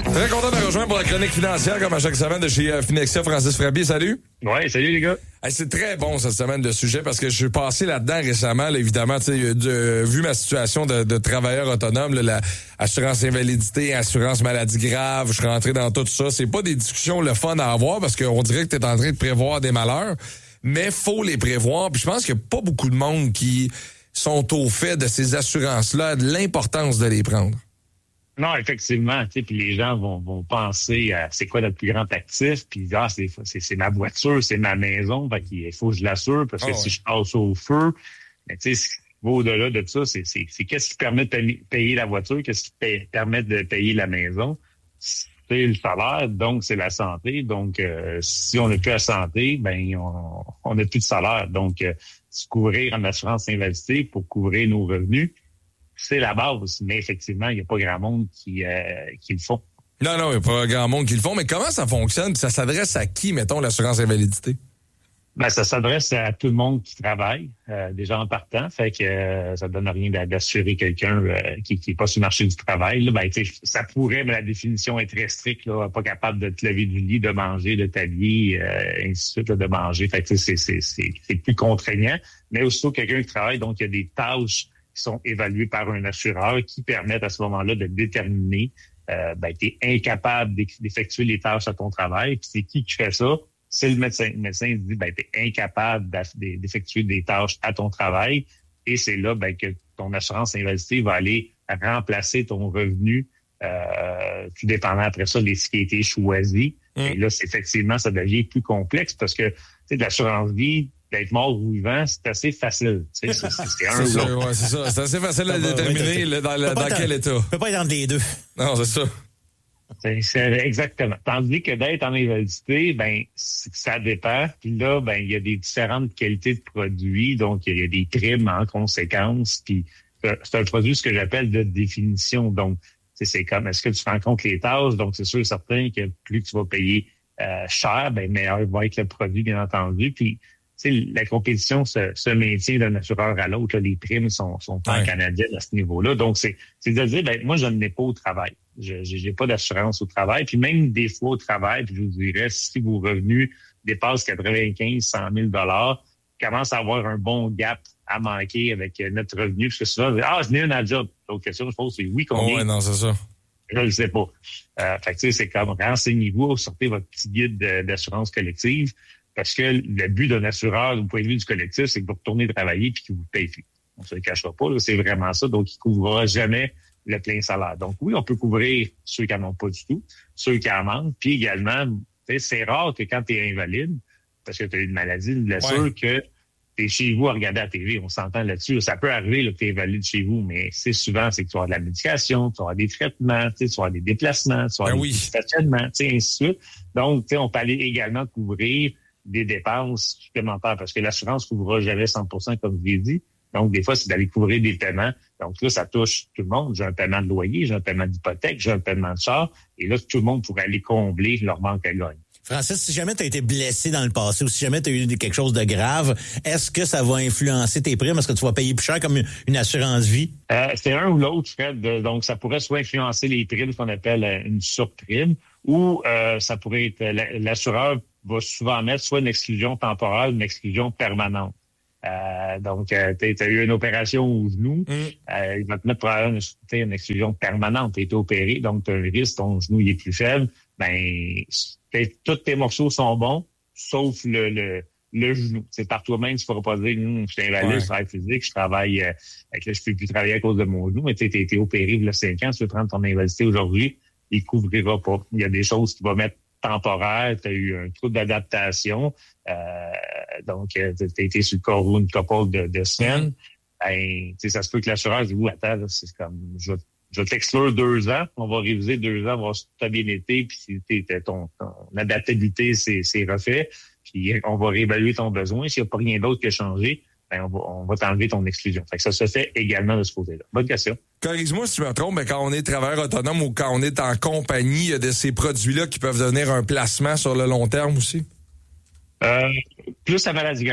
Très content de rejoindre pour la chronique financière, comme à chaque semaine, de chez Finexia. Francis Frabier, salut. Ouais, salut les gars. Hey, c'est très bon cette semaine de sujet parce que je suis passé là-dedans récemment, là, évidemment, vu ma situation de travailleur autonome, là, la assurance invalidité, assurance maladie grave, je suis rentré dans tout ça. C'est pas des discussions le fun à avoir parce qu'on dirait que t'es en train de prévoir des malheurs, mais faut les prévoir. Puis je pense qu'il y a pas beaucoup de monde qui sont au fait de ces assurances-là, de l'importance de les prendre. Non, effectivement, tu sais, puis les gens vont penser à c'est quoi notre plus grand actif, puis c'est ma voiture, c'est ma maison, fait qu'il faut que je l'assure parce que si je passe au feu, mais tu sais, au-delà de ça, c'est qu'est-ce qui permet de payer la voiture, qu'est-ce qui permet de payer la maison, c'est le salaire, donc c'est la santé, donc si on n'a plus la santé, ben on n'a plus de salaire, donc se couvrir en assurance invalidité pour couvrir nos revenus. C'est la base, mais effectivement, il n'y a pas grand monde qui le font. Non, il n'y a pas grand monde qui le font, mais comment ça fonctionne? Ça s'adresse à qui, mettons, l'assurance invalidité? Ben, ça s'adresse à tout le monde qui travaille, déjà en partant. Fait que ça donne rien d'assurer quelqu'un qui n'est pas sur le marché du travail. Là, ben, ça pourrait, mais la définition est très stricte, là, pas capable de te lever du lit, de manger, de t'habiller, ainsi de suite, là, de manger. Fait que c'est plus contraignant. Mais aussitôt quelqu'un qui travaille, donc il y a des tâches qui sont évalués par un assureur qui permettent à ce moment-là de déterminer tu es incapable d'effectuer les tâches à ton travail. Puis c'est qui fait ça? C'est le médecin. Le médecin dit tu es incapable d'effectuer des tâches à ton travail. Et c'est là que ton assurance invalidité va aller remplacer ton revenu tout dépendant après ça de ce qui a été choisi. Et là, effectivement, ça devient plus complexe parce que de l'assurance vie, d'être mort ou vivant, c'est assez facile. C'est un ou l'autre. Ouais, c'est ça. C'est assez facile à déterminer dans quel état. Tu peux pas être entre les deux. Non, c'est ça. C'est exactement. Tandis que d'être en invalidité, ça dépend. Puis là, il y a des différentes qualités de produits. Donc, il y a des primes en conséquence. Puis c'est un produit, ce que j'appelle de définition. Donc, c'est comme, est-ce que tu rends compte les tâches? Donc, c'est sûr et certain que plus tu vas payer cher, meilleur va être le produit, bien entendu. Puis, la compétition se maintient d'un assureur à l'autre. Les primes sont pan-canadiennes à ce niveau-là. Donc, c'est de dire, moi, je n'en ai pas au travail. J'ai pas d'assurance au travail. Puis même des fois au travail, puis je vous dirais, si vos revenus dépassent 95-100 000 $, commence à avoir un bon gap à manquer avec notre revenu. Parce que souvent, je n'ai un job. L'autre question, je pense, c'est oui, combien? Ouais, non, c'est ça. Je ne le sais pas. Fait que, c'est comme, renseignez-vous, sortez votre petit guide d'assurance collective. Parce que le but d'un assureur, du point de vue du collectif, c'est que vous retournez travailler puis qu'il vous paye plus. On se le cachera pas, là, c'est vraiment ça. Donc, il ne couvrira jamais le plein salaire. Donc, oui, on peut couvrir ceux qui n'en ont pas du tout, ceux qui en manquent. Puis également, c'est rare que quand tu es invalide, parce que tu as une maladie, une blessure, que tu es chez vous à regarder la TV. On s'entend là-dessus. Ça peut arriver là, que tu es invalide chez vous, mais c'est souvent, c'est que tu vas avoir de la médication, tu vas avoir des traitements, tu vas avoir des déplacements, tu vas avoir des stationnements, ainsi de suite. Donc, on peut aller également couvrir des dépenses supplémentaires parce que l'assurance ne couvrira jamais 100% comme je l'ai dit. Donc, des fois, c'est d'aller couvrir des paiements. Donc là, ça touche tout le monde. J'ai un paiement de loyer, j'ai un paiement d'hypothèque, j'ai un paiement de char. Et là, tout le monde pourrait aller combler leur manque à gagne. Francis, si jamais tu as été blessé dans le passé ou si jamais tu as eu quelque chose de grave, est-ce que ça va influencer tes primes? Est-ce que tu vas payer plus cher comme une assurance vie? C'est un ou l'autre, Fred. Donc, ça pourrait soit influencer les primes, ce qu'on appelle une surprime, ou ça pourrait être l'assureur va souvent mettre soit une exclusion temporaire ou une exclusion permanente. Donc, tu as eu une opération au genou, il va te mettre probablement une exclusion permanente. Tu as été opéré, donc tu as un risque, ton genou il est plus faible. Tous tes morceaux sont bons, sauf le genou. C'est par toi-même, tu ne pourras pas dire, je suis invalide, je travaille physique, je travaille, je peux plus travailler à cause de mon genou, mais tu as été opéré il y a 5 ans, tu veux prendre ton invalidité aujourd'hui, il ne couvrira pas. Il y a des choses qu'il va mettre temporaire, tu as eu un trouble d'adaptation, donc tu as été sur le corps une couple de semaines, ça se peut que l'assureur dise, attends, là, c'est comme, je vais t'exclure 2 ans, on va réviser 2 ans, voir si tu as bien été, puis si ton adaptabilité c'est refait, puis on va réévaluer ton besoin. S'il n'y a pas rien d'autre qui a changé, on va t'enlever ton exclusion. Fait que ça se fait également de ce côté-là. Bonne question. Corrige-moi si tu me trompes, mais quand on est travailleur autonome ou quand on est en compagnie, il y a de ces produits-là qui peuvent devenir un placement sur le long terme aussi? Plus la maladie grave.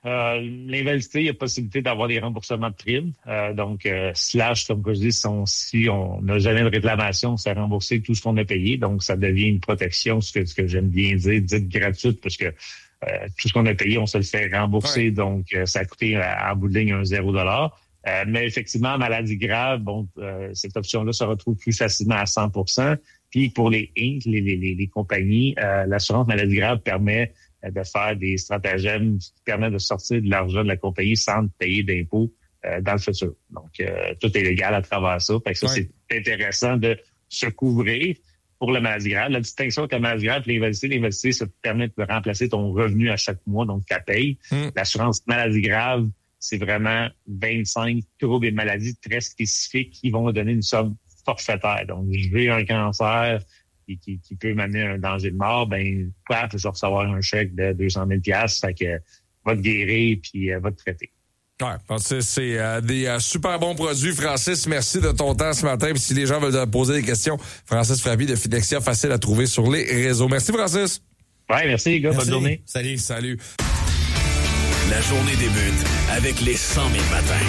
L'invalidité, il y a possibilité d'avoir des remboursements de primes. Donc, slash, comme je dis, si on n'a jamais de réclamation, c'est rembourser tout ce qu'on a payé. Donc, ça devient une protection, ce que j'aime bien dire, dite gratuite, parce que tout ce qu'on a payé, on se le fait rembourser. Ouais. Donc, ça a coûté en bout de ligne un $0. Mais effectivement, maladie grave, cette option-là se retrouve plus facilement à 100%. Puis pour les Inc., les compagnies, l'assurance maladie grave permet de faire des stratagèmes qui permettent de sortir de l'argent de la compagnie sans payer d'impôts dans le futur. Donc, tout est légal à travers ça. Fait que ça, c'est intéressant de se couvrir pour la maladie grave. La distinction entre la maladie grave et l'invalidité, ça permet de remplacer ton revenu à chaque mois, donc ta paye. L'assurance maladie grave, c'est vraiment 25 troubles et maladies très spécifiques qui vont donner une somme forfaitaire. Donc, j'ai un cancer qui peut m'amener à un danger de mort, je vais recevoir un chèque de 200 000 $, fait que va te guérir puis va te traiter. Ouais, c'est des super bons produits. Francis, merci de ton temps ce matin. Puis si les gens veulent te poser des questions, Francis Frappy de Fidexia, facile à trouver sur les réseaux. Merci, Francis. Ouais, merci, les gars. Bonne journée. Salut. La journée débute avec les 100 000 matins.